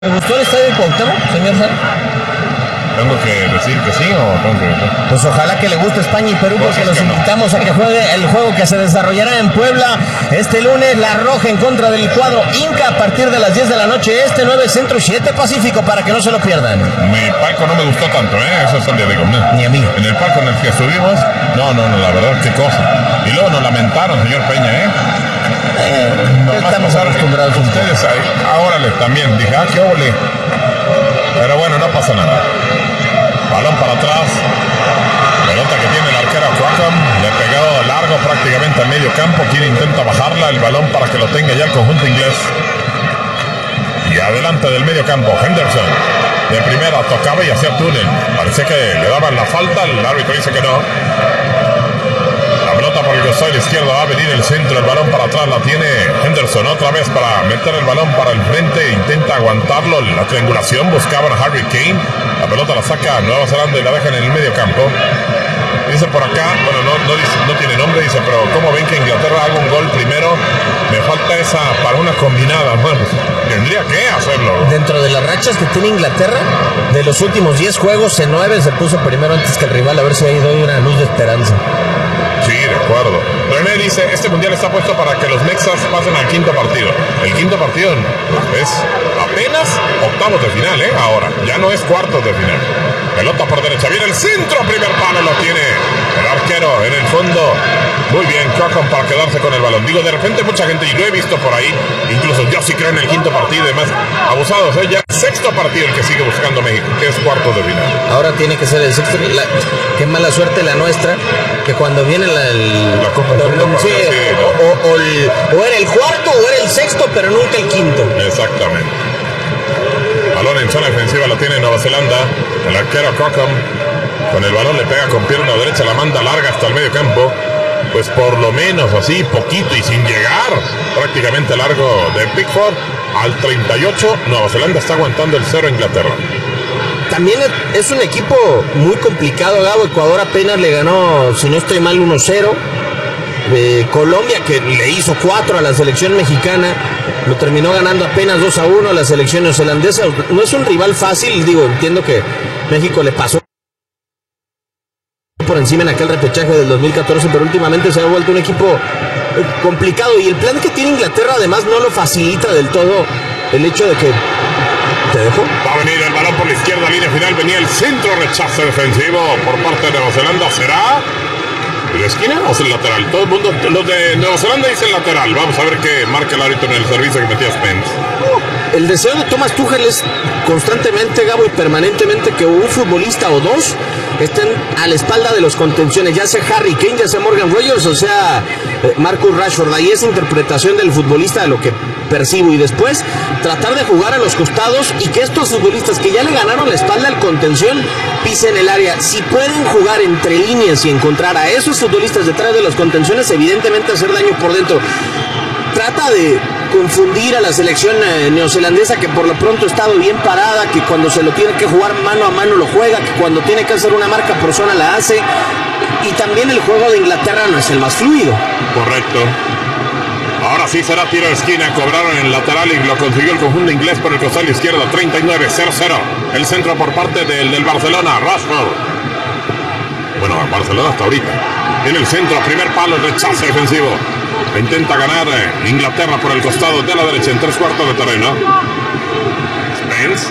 ¿Le gustó el estadio de Cuauhtémoc, señor Sara? ¿Tengo que decir que sí o tengo que decir? Pues ojalá que le guste España y Perú, porque los invitamos a que juegue el juego que se desarrollará en Puebla este lunes. La Roja en contra del cuadro Inca a partir de las 10 de la noche, 9 Centro, 7 Pacífico, para que no se lo pierdan. Mi palco no me gustó tanto, eso es el que digo, ¿no? Ni a mí. En el palco en el que subimos, no, la verdad, qué cosa. Y luego nos lamentaron, señor Peña, Estamos acostumbrados a ustedes ahí. Ahora también dije, qué ole. Pero bueno, no pasa nada. Balón para atrás. Pelota que tiene el arquero Quackham. Le pegó largo prácticamente al medio campo. Quien intenta bajarla. El balón para que lo tenga ya el conjunto inglés. Y adelante del medio campo, Henderson. De primera tocaba y hacía túnel. Parecía que le daban la falta. El árbitro dice que no. La pelota por el costado izquierdo, va a venir el centro, el balón para atrás, la tiene Henderson otra vez para meter el balón para el frente, intenta aguantarlo, la triangulación, buscaban a Harry Kane, la pelota la saca Nueva Zelanda y la dejan en el medio campo. Dice por acá, bueno, no tiene nombre, dice, pero ¿cómo ven que Inglaterra haga un gol primero? Me falta esa para una combinada, bueno, tendría que hacerlo. Dentro de las rachas que tiene Inglaterra, de los últimos 10 juegos, en 9 se puso primero antes que el rival, a ver si ahí doy una luz de esperanza. Sí, de acuerdo. René dice, este mundial está puesto para que los mexas pasen al quinto partido. El quinto partido es apenas octavos de final, ahora. Ya no es cuartos de final. Pelota por derecha, viene el centro, primer palo lo tiene el arquero en el fondo. Muy bien, Quackham para quedarse con el balón. Digo, de repente mucha gente, y lo he visto por ahí, incluso yo sí creo en el quinto partido y demás, abusados, ya sexto partido el que sigue buscando México, que es cuartos de final. Ahora tiene que ser el sexto. Qué mala suerte la nuestra, que cuando viene la Copa del Mundo, sí, o era el cuarto o era el sexto, pero nunca el quinto. Exactamente. Balón en zona defensiva lo tiene Nueva Zelanda. El arquero Quackham con el balón le pega con pierna derecha, la manda larga hasta el medio campo. Pues por lo menos así, poquito y sin llegar prácticamente largo de Pickford. Al 38, Nueva Zelanda está aguantando el 0 a Inglaterra. También es un equipo muy complicado, Gabo. Ecuador apenas le ganó, si no estoy mal, 1-0. Colombia, que le hizo 4 a la selección mexicana, lo terminó ganando apenas 2-1 a la selección neozelandesa. No es un rival fácil, digo, entiendo que México le pasó por encima en aquel repechaje del 2014, pero últimamente se ha vuelto un equipo complicado, y el plan que tiene Inglaterra además no lo facilita del todo el hecho de que te dejo. Va a venir el balón por la izquierda, línea final, venía el centro, rechazo defensivo por parte de Nueva Zelanda. ¿Será de la esquina o es el lateral? Todo el mundo, los de Nueva Zelanda dicen lateral. Vamos a ver qué marca el árbitro en el servicio que metía Spence. El deseo de Thomas Tuchel es constantemente, Gabo, y permanentemente que un futbolista o dos estén a la espalda de los contenciones, ya sea Harry Kane, ya sea Morgan Rogers, o sea Marcus Rashford. Ahí es interpretación del futbolista de lo que percibo, y después tratar de jugar a los costados y que estos futbolistas que ya le ganaron la espalda al contención pisen el área. Si pueden jugar entre líneas y encontrar a esos futbolistas detrás de las contenciones, evidentemente hacer daño por dentro. Trata de confundir a la selección neozelandesa, que por lo pronto ha estado bien parada, que cuando se lo tiene que jugar mano a mano lo juega, que cuando tiene que hacer una marca por zona la hace, y también el juego de Inglaterra no es el más fluido. Correcto. Ahora sí será tiro de esquina, cobraron en el lateral y lo consiguió el conjunto inglés por el costado izquierdo. 39, 0-0. El centro por parte del Barcelona, Rashford. Bueno, Barcelona hasta ahorita. En el centro, primer palo, rechazo defensivo. Intenta ganar Inglaterra por el costado de la derecha en 3/4 de terreno. Spence.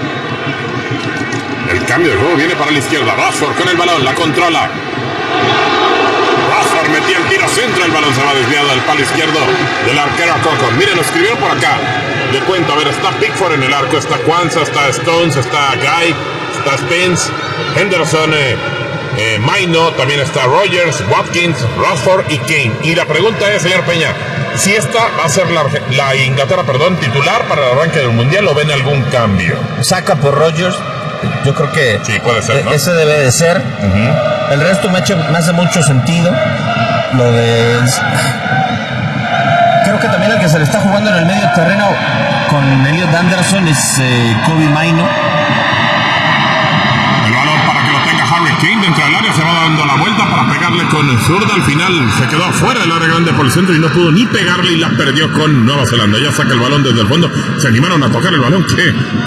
El cambio de juego viene para la izquierda. Rashford con el balón, la controla. Rashford metía el tiro centro, el balón se va desviado al palo izquierdo del arquero Quackham. Miren, lo escribieron por acá. Le cuento, a ver, está Pickford en el arco, está Kwanzaa, está Stones, está Guy, está Spence, Henderson, Maino, también está Rogers, Watkins, Rashford y Kane. Y la pregunta es, señor Peña, si esta va a ser la Inglaterra, titular para el arranque del Mundial, ¿o ven algún cambio? Saca por Rogers, yo creo que sí, puede ser, ¿no? Ese debe de ser. El resto me hace mucho sentido. Lo de... Creo que también el que se le está jugando en el medio terreno con Elliot Anderson es Kobbie Mainoo. El balón para que lo tenga Harry Kane dentro del área, se va dando la vuelta para pegarle con zurda. Al final se quedó afuera del área grande por el centro y no pudo ni pegarle y la perdió con Nueva Zelanda. Ya saca el balón desde el fondo. Se animaron a tocar el balón. ¿Qué